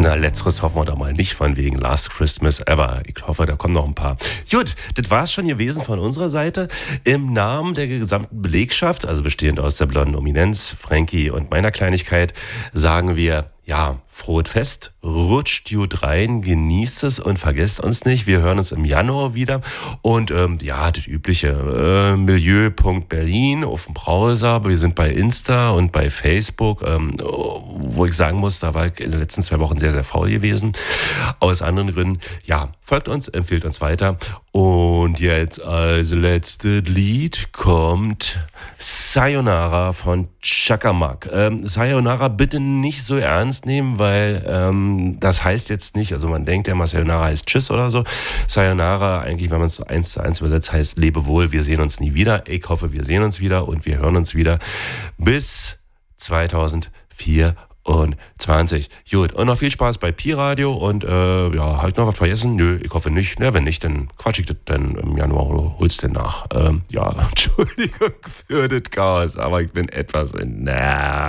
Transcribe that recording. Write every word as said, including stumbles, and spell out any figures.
Na, letzteres hoffen wir da mal nicht, von wegen Last Christmas Ever. Ich hoffe, da kommen noch ein paar. Gut, das war's schon gewesen von unserer Seite. Im Namen der gesamten Belegschaft, also bestehend aus der blonden Ominenz, Frankie und meiner Kleinigkeit, sagen wir, ja, frohes Fest, rutscht gut rein, genießt es und vergesst uns nicht. Wir hören uns im Januar wieder. Und ähm, ja, das übliche äh, Milieu.Berlin auf dem Browser. Wir sind bei Insta und bei Facebook, ähm, wo ich sagen muss, da war ich in den letzten zwei Wochen sehr, sehr faul gewesen. Aus anderen Gründen, ja, folgt uns, empfiehlt uns weiter. Und jetzt als letztes Lied kommt Sayonara von Chakamak. Ähm, Sayonara bitte nicht so ernst nehmen, weil ähm, das heißt jetzt nicht, also man denkt ja mal, Sayonara heißt Tschüss oder so. Sayonara, eigentlich, wenn man es so eins zu eins übersetzt, heißt Lebe wohl, wir sehen uns nie wieder. Ich hoffe, wir sehen uns wieder und wir hören uns wieder bis zweitausendvierundzwanzig. Gut, und noch viel Spaß bei Pi-Radio und äh, ja, halt noch was vergessen? Nö, ich hoffe nicht. Ja, wenn nicht, dann quatsch ich das dann im Januar oder hol's denn nach. Ähm, ja, Entschuldigung für das Chaos, aber ich bin etwas in... Na.